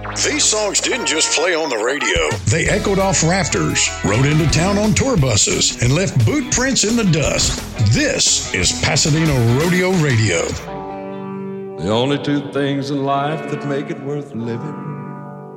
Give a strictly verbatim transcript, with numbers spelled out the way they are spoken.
These songs didn't just play on the radio. They echoed off rafters, rode into town on tour buses, and left boot prints in the dust. This is Pasadena Rodeo Radio. The only two things in life that make it worth living